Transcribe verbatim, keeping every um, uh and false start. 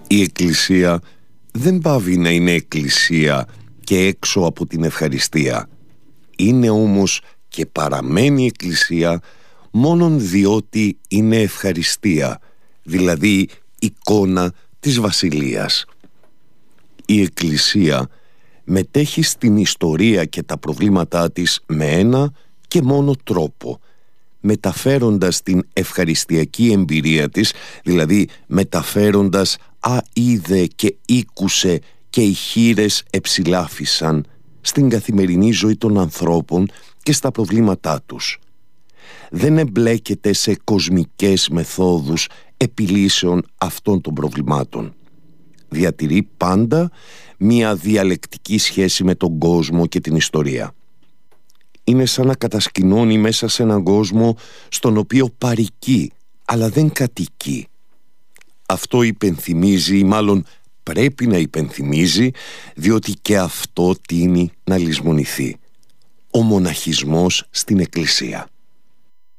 Η Εκκλησία δεν πάβει να είναι Εκκλησία και έξω από την ευχαριστία. Είναι όμως και παραμένει Εκκλησία μόνον διότι είναι ευχαριστία, δηλαδή εικόνα της Βασιλείας. Η Εκκλησία μετέχει στην ιστορία και τα προβλήματά της με ένα και μόνο τρόπο, μεταφέροντας την ευχαριστιακή εμπειρία της, δηλαδή μεταφέροντας «Α είδε και ήκουσε και οι χήρες εψηλάφισαν» στην καθημερινή ζωή των ανθρώπων και στα προβλήματά τους. Δεν εμπλέκεται σε κοσμικές μεθόδους επιλύσεων αυτών των προβλημάτων. Διατηρεί πάντα μία διαλεκτική σχέση με τον κόσμο και την ιστορία. Είναι σαν να κατασκηνώνει μέσα σε έναν κόσμο στον οποίο παροικεί, αλλά δεν κατοικεί. Αυτό υπενθυμίζει, ή μάλλον πρέπει να υπενθυμίζει, διότι και αυτό τείνει να λησμονηθεί. Ο μοναχισμός στην Εκκλησία.